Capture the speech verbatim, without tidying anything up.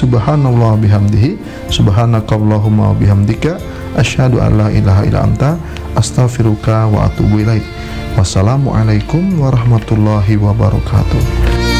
subhanallah bihamdihi, subhanakallahumma bihamdika, asyhadu an la ilaha illa anta, astaghfiruka wa atubu ilaik. Wassalamualaikum warahmatullahi wabarakatuh.